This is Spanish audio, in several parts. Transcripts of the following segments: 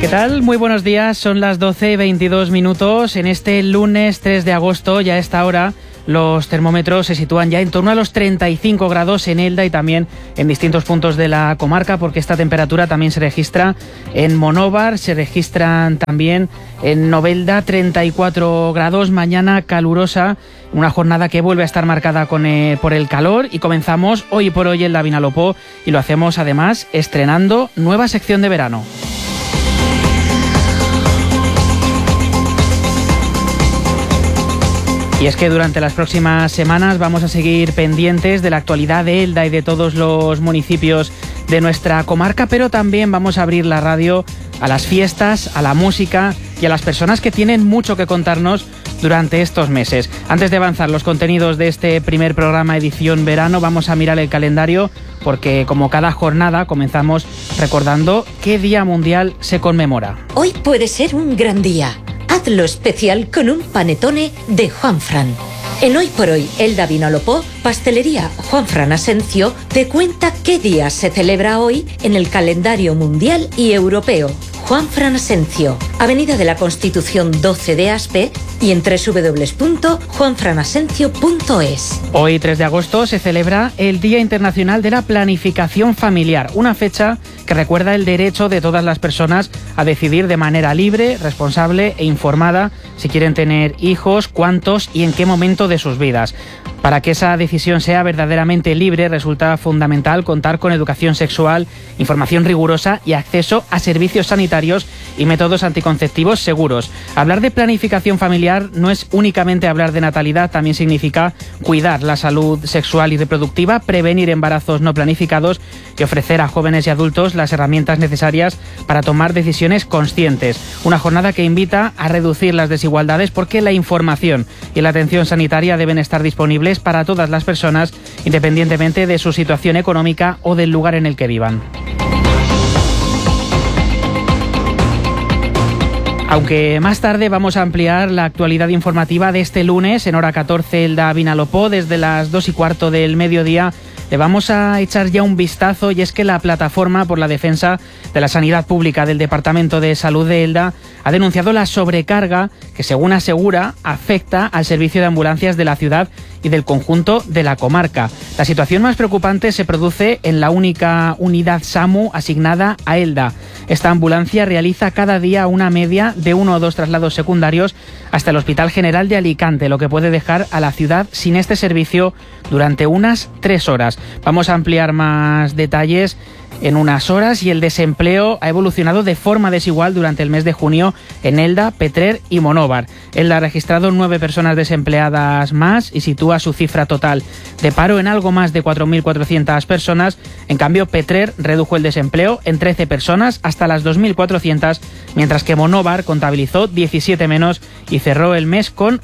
¿Qué tal? Muy buenos días, son las 12:22 minutos. En este lunes 3 de agosto, ya a esta hora, los termómetros se sitúan ya en torno a los 35 grados en Elda y también en distintos puntos de la comarca, porque esta temperatura también se registra en Monóvar, se registran también en Novelda 34 grados, mañana calurosa, una jornada que vuelve a estar marcada por el calor, y comenzamos hoy por hoy Elda Vinalopó y lo hacemos además estrenando nueva sección de verano. Y es que durante las próximas semanas vamos a seguir pendientes de la actualidad de Elda y de todos los municipios de nuestra comarca, pero también vamos a abrir la radio a las fiestas, a la música y a las personas que tienen mucho que contarnos durante estos meses. Antes de avanzar los contenidos de este primer programa edición verano, vamos a mirar el calendario, porque como cada jornada comenzamos recordando qué Día Mundial se conmemora. Hoy puede ser un gran día. Hazlo especial con un panetone de Juanfran. En Hoy por Hoy, Elda Vinalopó, Pastelería Juanfran Asencio te cuenta qué día se celebra hoy en el calendario mundial y europeo. Juanfran Asencio, Avenida de la Constitución 12 de Aspe y en www.juanfranasencio.es. Hoy, 3 de agosto, se celebra el Día Internacional de la Planificación Familiar, una fecha que recuerda el derecho de todas las personas a decidir de manera libre, responsable e informada si quieren tener hijos, cuántos y en qué momento de sus vidas. Para que esa decisión sea verdaderamente libre, resulta fundamental contar con educación sexual, información rigurosa y acceso a servicios sanitarios y métodos anticonceptivos seguros. Hablar de planificación familiar no es únicamente hablar de natalidad, también significa cuidar la salud sexual y reproductiva, prevenir embarazos no planificados y ofrecer a jóvenes y adultos las herramientas necesarias para tomar decisiones conscientes. Una jornada que invita a reducir las desigualdades, porque la información y la atención sanitaria deben estar disponibles para todas las personas, independientemente de su situación económica o del lugar en el que vivan. Aunque más tarde vamos a ampliar la actualidad informativa de este lunes, en hora 14 Elda Vinalopó, desde las 2:15 del mediodía, le vamos a echar ya un vistazo, y es que la Plataforma por la Defensa de la Sanidad Pública del Departamento de Salud de Elda ha denunciado la sobrecarga que, según asegura, afecta al servicio de ambulancias de la ciudad y del conjunto de la comarca. La situación más preocupante se produce en la única unidad SAMU asignada a Elda. Esta ambulancia realiza cada día una media de 1 o 2 traslados secundarios hasta el Hospital General de Alicante, lo que puede dejar a la ciudad sin este servicio durante unas 3 horas. Vamos a ampliar más detalles en unas horas. Y el desempleo ha evolucionado de forma desigual durante el mes de junio en Elda, Petrer y Monóvar. Elda ha registrado 9 personas desempleadas más y sitúa su cifra total de paro en algo más de 4.400 personas. En cambio, Petrer redujo el desempleo en 13 personas hasta las 2.400, mientras que Monóvar contabilizó 17 menos y cerró el mes con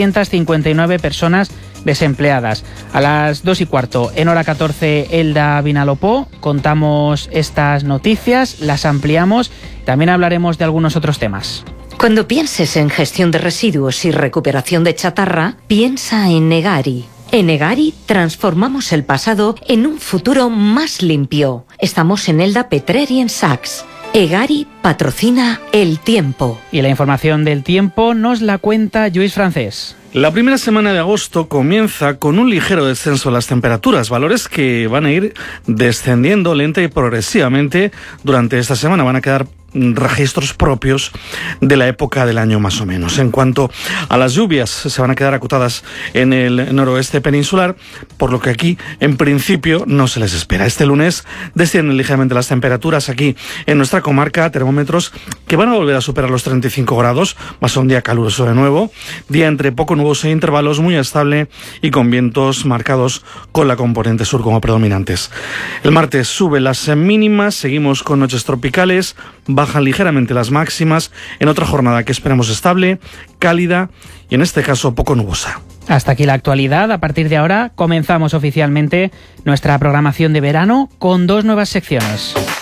859 personas desempleadas. A las 2:15, en hora 14, Elda Vinalopó, contamos estas noticias, las ampliamos, también hablaremos de algunos otros temas. Cuando pienses en gestión de residuos y recuperación de chatarra, piensa en Egari. En Egari transformamos el pasado en un futuro más limpio. Estamos en Elda, Petrer y en Sax. Egari patrocina el tiempo. Y la información del tiempo nos la cuenta Lluís Francés. La primera semana de agosto comienza con un ligero descenso de las temperaturas, valores que van a ir descendiendo lenta y progresivamente durante esta semana. Van a quedar registros propios de la época del año más o menos. En cuanto a las lluvias, se van a quedar acotadas en el noroeste peninsular, por lo que aquí en principio no se les espera. Este lunes descienden ligeramente las temperaturas aquí en nuestra comarca, termómetros que van a volver a superar los 35 grados, va a ser un día caluroso de nuevo, día entre poco nuboso e intervalos, muy estable y con vientos marcados con la componente sur como predominantes. El martes suben las mínimas, seguimos con noches tropicales, bajan ligeramente las máximas en otra jornada que esperamos estable, cálida y en este caso poco nubosa. Hasta aquí la actualidad. A partir de ahora comenzamos oficialmente nuestra programación de verano con 2 nuevas secciones.